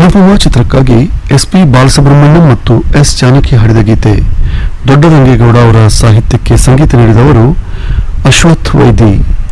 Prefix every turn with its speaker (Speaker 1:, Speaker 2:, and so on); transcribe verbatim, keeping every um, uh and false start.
Speaker 1: ಅನುಭವ ಚಿತ್ರಕ್ಕಾಗಿ S P Balasubrahmanyam ಮತ್ತು ಎಸ್ ಜಾನಕಿ ಹಾಡಿದ ಗೀತೆ. ದೊಡ್ಡರಂಗೇಗೌಡ ಅವರ ಸಾಹಿತ್ಯಕ್ಕೆ ಸಂಗೀತ ನೀಡಿದವರು ಅಶ್ವಥ್ ವೈದಿ.